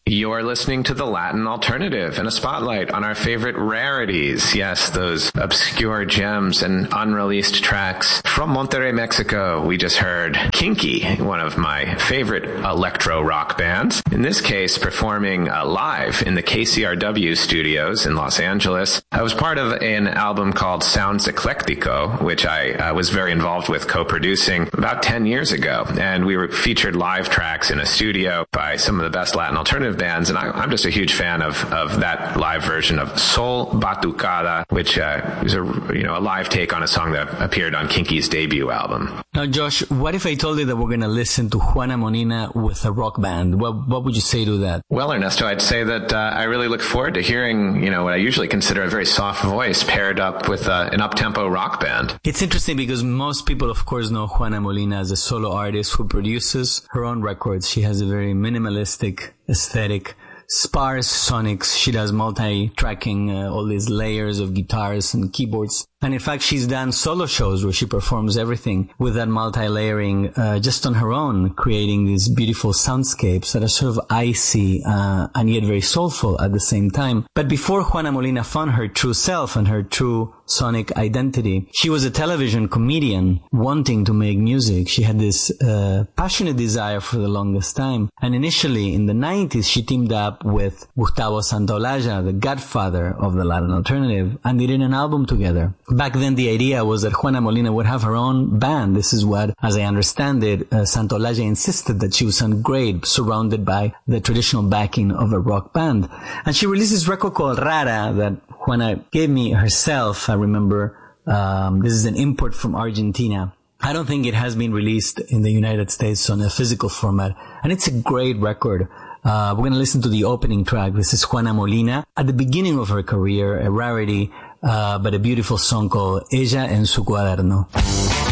You're listening to The Latin Alternative and a spotlight on our favorite rarities. Yes, those obscure gems and unreleased tracks. From Monterrey, Mexico, we just heard Kinky, one of my favorite electro rock bands. In this case, performing live in the KCRW studios in Los Angeles. I was part of an album called Sounds Eclectico, which I was very involved with co-producing about 10 years ago. And we were featured live tracks in a studio by some of the best Latin alternative bands, and I'm just a huge fan of that live version of Sol Batucada, which is a live take on a song that appeared on Kinky's debut album. Now, Josh, what if I told you that we're going to listen to Juana Molina with a rock band? What would you say to that? Well, Ernesto, I'd say that I really look forward to hearing, what I usually consider a very soft voice paired up with an up-tempo rock band. It's interesting because most people, of course, know Juana Molina as a solo artist who produces her own records. She has a very minimalistic aesthetic, sparse sonics. She does multi-tracking, all these layers of guitars and keyboards. And in fact, she's done solo shows where she performs everything with that multi-layering just on her own, creating these beautiful soundscapes that are sort of icy and yet very soulful at the same time. But before Juana Molina found her true self and her true sonic identity, she was a television comedian wanting to make music. She had this passionate desire for the longest time. And initially, in the 90s, she teamed up with Gustavo Santaolalla, the godfather of the Latin alternative, and they did an album together. Back then, the idea was that Juana Molina would have her own band. This is what, as I understand it, Santaolalla insisted that she would sound great, surrounded by the traditional backing of a rock band. And she released this record called Rara that Juana gave me herself. I remember this is an import from Argentina. I don't think it has been released in the United States on a physical format. And it's a great record. We're going to listen to the opening track. This is Juana Molina at the beginning of her career, a rarity, but a beautiful song called Ella en su cuaderno.